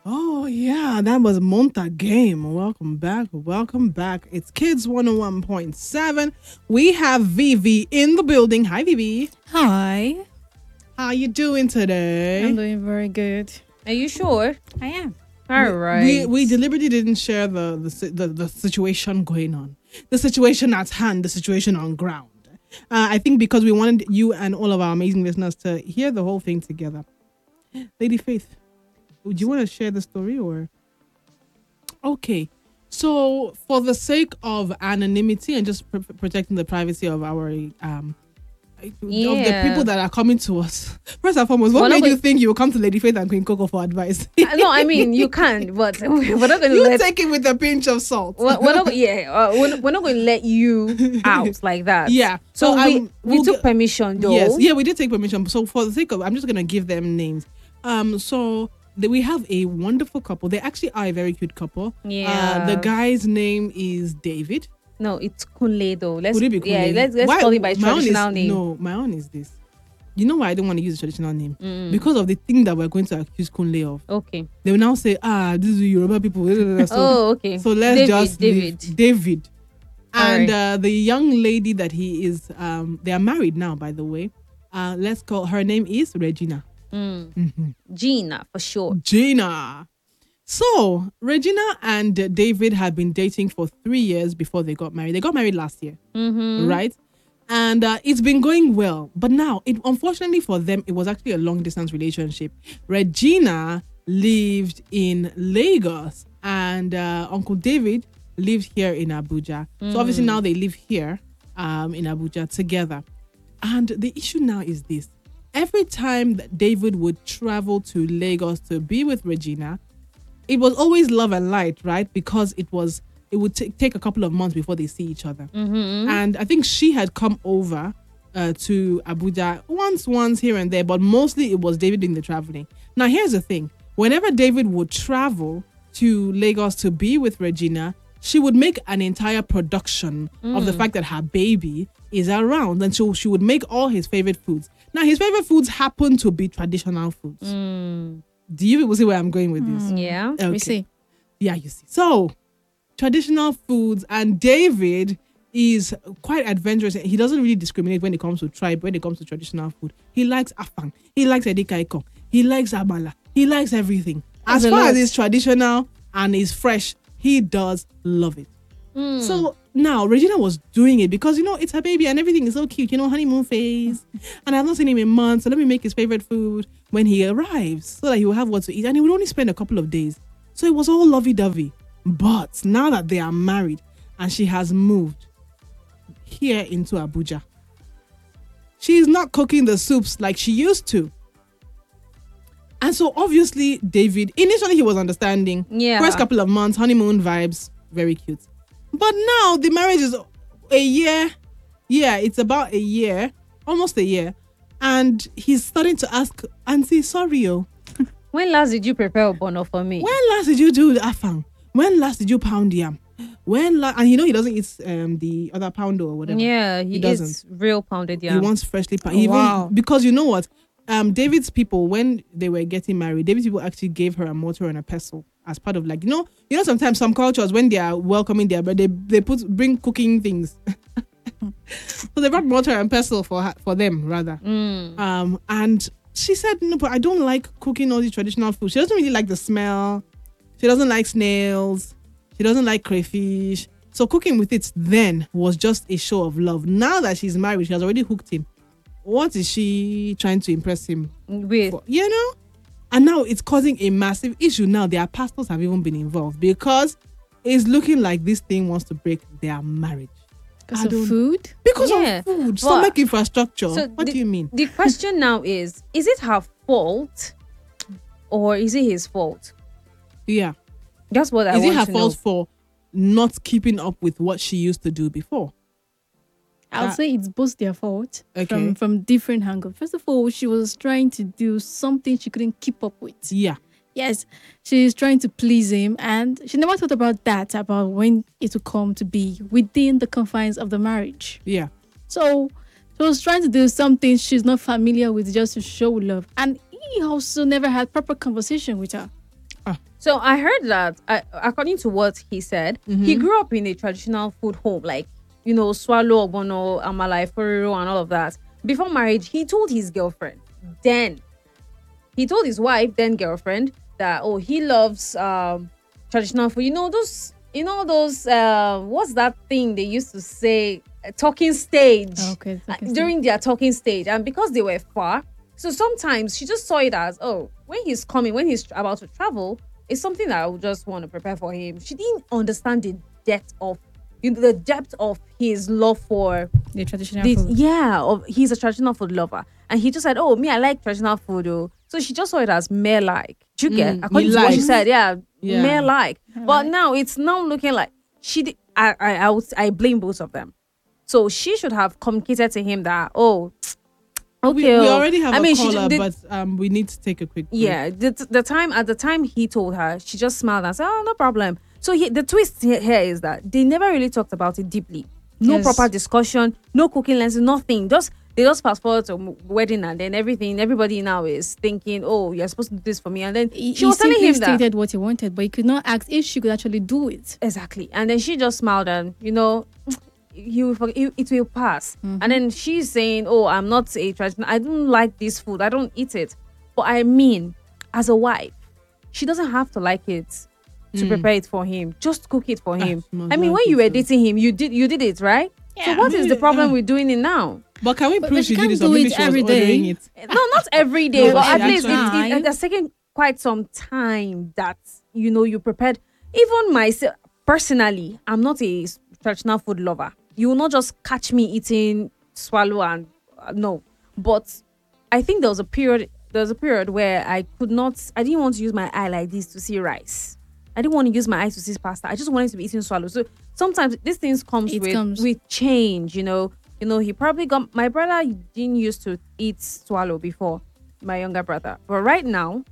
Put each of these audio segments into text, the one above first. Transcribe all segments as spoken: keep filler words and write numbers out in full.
Oh yeah, that was Monta Game. Welcome back. Welcome back. It's Kids one oh one point seven. We have Vivi in the building. Hi Vivi. Hi, How you doing today? I'm doing very good. Are you sure? I am. All we, right. we we deliberately didn't share the the, si- the the situation going on, the situation at hand, the situation on ground. Uh, I think because we wanted you and all of our amazing listeners to hear the whole thing together. Lady Faith, would you want to share the story or? Okay, so for the sake of anonymity and just pr- protecting the privacy of our um. Of the Yeah. people that are coming to us. First and foremost, what We're not made you going- think you would come to Lady Faith and Queen Coco for advice? Uh, no, I mean you can, but we're not going to You let. take it with a pinch of salt. We're, we're not, yeah, uh, we're, we're not going to let you out like that. Yeah. So, So, we um, we we'll took get- permission though. Yes, yeah, we did take permission. So for the sake of, I'm just gonna give them names. Um, so the, we have a wonderful couple. They actually are a very cute couple. Yeah. Uh, the guy's name is David. No, it's Kunle though. Let's Would it be yeah, Kunle? let's let's Why- call it by its my own is- traditional name. No, my own is this. You know why I don't want to use the traditional name? Because of the thing that we're going to accuse Kunle of. Okay. They will now say, ah, this is Yoruba people. So, oh, okay. so let's David, just David. leave David. And Alright. uh, the young lady that he is, um, they are married now, by the way. Uh, let's call her name is Regina. Gina for sure. Gina. So Regina and uh, David had been dating for three years before they got married. They got married last year, right? And uh, it's been going well. But now, it unfortunately for them, it was actually a long distance relationship. Regina lived in Lagos, and uh, Uncle David lived here in Abuja. So obviously now they live here um, in Abuja together. And the issue now is this. Every time that David would travel to Lagos to be with Regina, it was always love and light, right? Because it was it would t- take a couple of months before they see each other. And I think she had come over uh, to Abuja once, once here and there, but mostly it was David doing the traveling. Now, here's the thing. Whenever David would travel to Lagos to be with Regina, she would make an entire production of the fact that her baby is around. And so she would make all his favorite foods. Now, his favorite foods happen to be traditional foods. Do you people see where I'm going with this? Yeah. Okay. We see. Yeah, you see. So, traditional foods, and David is quite adventurous. He doesn't really discriminate when it comes to tribe, when it comes to traditional food. He likes afang. He likes edikaiko. He likes amala. He likes everything. As That's a far lot. as it's traditional and is fresh, he does love it. So now Regina was doing it because, you know, it's her baby and everything is so cute, you know, honeymoon phase. And I've not seen him in months. So let me make his favorite food when he arrives so that he will have what to eat. And he would only spend a couple of days. So it was all lovey dovey. But now that they are married and she has moved here into Abuja, she is not cooking the soups like she used to. And so obviously David, initially he was understanding. Yeah. First couple of months, honeymoon vibes, very cute. But now the marriage is a year. Yeah, it's about a year, almost a year. And he's starting to ask, Auntie, sorry, oh, When last did you prepare a bono for me? when last did you do the afang? When last did you pound yam? When la- and you know he doesn't eat um the other poundo or whatever. Yeah, he, He doesn't. eats real pounded He yam. wants freshly pounded. Even Wow. because you know what? Um, David's people, when they were getting married, David's people actually gave her a mortar and a pestle as part of, like, you know, you know, sometimes some cultures when they are welcoming their bride, they they put bring cooking things. So they brought mortar and pestle for her, for them rather. Um, and she said, no, but I don't like cooking all these traditional food. She doesn't really like the smell. She doesn't like snails. She doesn't like crayfish. So cooking with it then was just a show of love. Now that she's married, she has already hooked him. What is she trying to impress him With for? You know? And now it's causing a massive issue. Now their pastors have even been involved because it's looking like this thing wants to break their marriage. Because I of don't- food. Because Yeah, of food, but- stomach infrastructure. So what the- do you mean? the question now is: is it her fault, or is it his fault? Yeah. That's what I Is want it her to fault know. for not keeping up with what she used to do before? I'll That- say it's both their fault Okay. from from different angles. First of all, she was trying to do something she couldn't keep up with. Yeah. Yes, she's trying to please him, and she never thought about that, about when it would come to be within the confines of the marriage. Yeah. So she was trying to do something she's not familiar with just to show love. And he also never had proper conversation with her. Ah. So I heard that, uh, according to what he said, Mm-hmm. he grew up in a traditional food home, like, you know, swallow, ogbono, amala, eforo, and all of that. Before marriage, he told his girlfriend, then, he told his wife, then girlfriend, that, oh, he loves um traditional food. You know, those, you know, those, uh, what's that thing they used to say, uh, talking stage. Okay, Uh, talking during their talking stage. And because they were far, so sometimes she just saw it as, oh, when he's coming, when he's about to travel, it's something that I would just want to prepare for him. She didn't understand the depth of, you know, the depth of his love for The traditional this. food. Yeah, of he's a traditional food lover, and he just said, "Oh, me, I like traditional food." Oh, so she just saw it as male like. Do you get? Mm, According he to what she likes. said, yeah, Yeah. male like. I But like. now it's now looking like she. Did, I I I, would, I blame both of them. So she should have communicated to him that, oh, okay, we, we oh, already have I a mean, she caller, did- but um, we need to take a quick break. yeah, the, the time at the time he told her, she just smiled and said, "Oh, no problem." So he, the twist he- here is that they never really talked about it deeply. No Yes. proper discussion, no cooking lessons, nothing. Just they just fast forward to m- wedding, and then everything. Everybody now is thinking, "Oh, you're supposed to do this for me," and then He, she he was telling simply him that stated what he wanted, but he could not ask if she could actually do it. exactly, and then she just smiled and, you know, he will forget, it, it will pass. And then she's saying, "Oh, I'm not a traditional. I don't like this food. I don't eat it." But I mean, as a wife, she doesn't have to like it to prepare it for him. Just cook it for him. she must I mean, like when it you were too. dating him, you did you did it, right? So Yeah. what is the Yeah, problem yeah. with doing it now? But can we But- prove but she she did can't it, or do maybe it she was every ordering day. it? No, not every day, No, but she at least it, actually- it, it has taken quite some time that, you know, you prepared. Even myself, personally, I'm not a s- traditional food lover. You will not just catch me eating swallow and uh, no. But I think there was a period. There was a period where I could not. I didn't want to use my eye like this to see rice. I didn't want to use my eyes to see pasta. I just wanted to be eating swallow. So sometimes these things comes It with comes. with change. You know. You know, he probably got my brother didn't used to eat swallow before, my younger brother. But right now,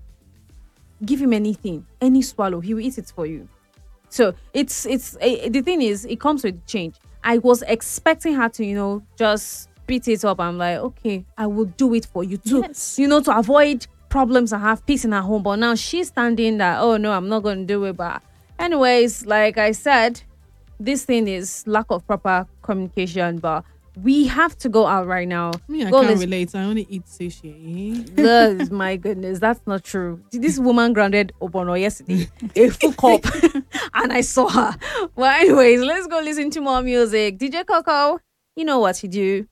give him anything, any swallow, he will eat it for you. So it's it's eh, the thing is, it comes with change. I was expecting her to, you know, just beat it up. I'm like, okay, I will do it for you too. Yes. You know, to avoid problems and have peace in her home. But now she's standing that, oh no, I'm not going to do it. But anyways, like I said, this thing is lack of proper communication. But we have to go out right now. Me, I Go can't lis- relate. I only eat sushi. That's my goodness, that's not true. This woman grounded Obono yesterday, a full cup, and I saw her. Well, anyways, let's go listen to more music. D J Coco, you know what to do.